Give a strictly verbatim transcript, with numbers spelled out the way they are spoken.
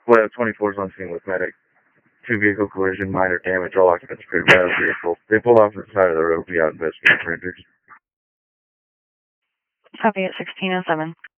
Well, twenty-four is on scene with medic. Two vehicle collision, minor damage, all occupants cleared by the vehicle. They pulled off to the side of the road, be out investigating for injuries. Copy at sixteen oh seven.